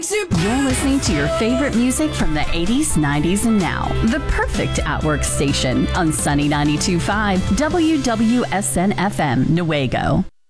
You're listening to your favorite music from the 80s, 90s, and now. The perfect at-work station on Sunny 92.5 WWSN-FM, Newaygo.